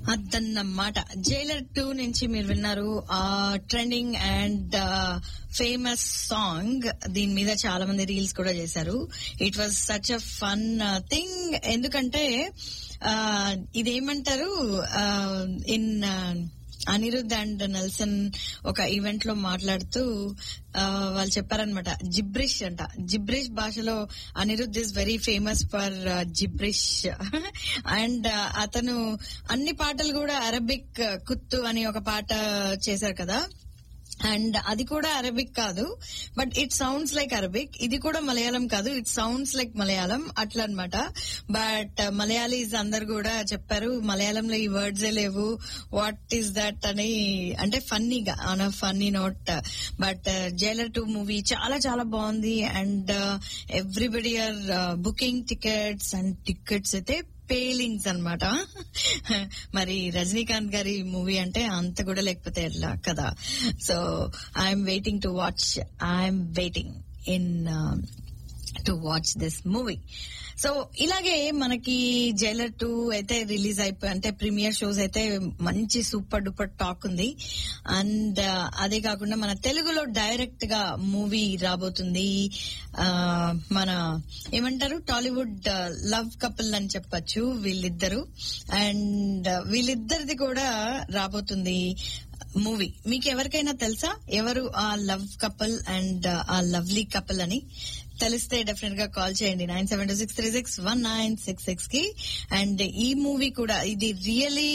అదన్నమాట. జైలర్ 2 నుంచి మీరు విన్నారు ఆ ట్రెండింగ్ అండ్ ఫేమస్ సాంగ్. దీని మీద చాలా మంది రీల్స్ కూడా చేశారు. It was such a fun thing. ఎందుకంటే ఇదేమంటారు, ఇన్ అనిరుద్ అండ్ నెల్సన్ ఒక ఈవెంట్ లో మాట్లాడుతూ వాళ్ళు చెప్పారనమాట, జిబ్రిష్ అంట. జిబ్రిష్ భాషలో Anirudh is very famous for gibberish. And అతను అన్ని పాటలు కూడా అరబిక్, కుత్తు అని ఒక పాట చేశారు కదా, అండ్ అది కూడా అరబిక్ కాదు, but it sounds like Arabic. ఇది కూడా మలయాళం కాదు, ఇట్ సౌండ్స్ లైక్ మలయాళం, అట్లా అనమాట. బట్ మలయాళీస్ అందరు కూడా చెప్పారు మలయాళంలో ఈ వర్డ్సే లేవు, వాట్ ఈస్ దట్ అని, అంటే ఫన్నీగా, on a funny note. But Jailer 2 movie చాలా చాలా బాగుంది. And everybody are booking tickets, and tickets అయితే పేలింగ్స్ అన్నమాట. మరి రజనీకాంత్ గారి మూవీ అంటే అంత కూడా లేకపోతే ఎట్లా కదా. So I'm waiting to watch, I'm waiting in to watch this movie. So ఇలాగే మనకి జైలర్ 2 అయితే రిలీజ్ అయిపోయి, అంటే ప్రీమియర్ షోస్ అయితే మంచి సూపర్ డూపర్ టాక్ ఉంది. అండ్ అదే కాకుండా మన తెలుగులో డైరెక్ట్ గా మూవీ రాబోతుంది. మన ఏమంటారు, టాలీవుడ్ లవ్ కపుల్ అని చెప్పొచ్చు వీళ్ళిద్దరు. అండ్ వీళ్ళిద్దరిది కూడా రాబోతుంది మూవీ. మీకు ఎవరికైనా తెలుసా ఎవరు ఆ లవ్ కపుల్ అండ్ ఆ లవ్లీ కపుల్ అని? తెలిస్తే డెఫినెట్ గా కాల్ చేయండి 9726361966 కి. అండ్ ఈ మూవీ కూడా ఇది రియలీ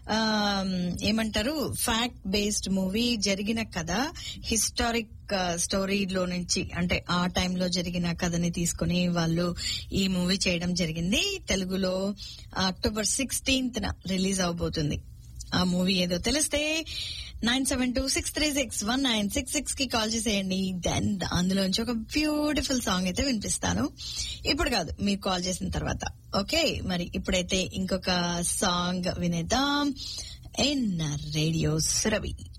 ఏమంటారు, ఫ్యాక్ట్ బేస్డ్ మూవీ, జరిగిన కథ, హిస్టారిక్ స్టోరీలో నుంచి, అంటే ఆ టైంలో జరిగిన కథని తీసుకుని వాళ్ళు ఈ మూవీ చేయడం జరిగింది. తెలుగులో అక్టోబర్ 16th రిలీజ్ అవబోతుంది. ఆ మూవీ ఏదో తెలిస్తే 9726361966 కి కాల్ చేసేయండి. దెన్ అందులోంచి ఒక బ్యూటిఫుల్ సాంగ్ అయితే వినిపిస్తాను. ఇప్పుడు కాదు, మీరు కాల్ చేసిన తర్వాత. ఓకే, మరి ఇప్పుడైతే ఇంకొక సాంగ్ వినేద్దాం. In radio Surabhi.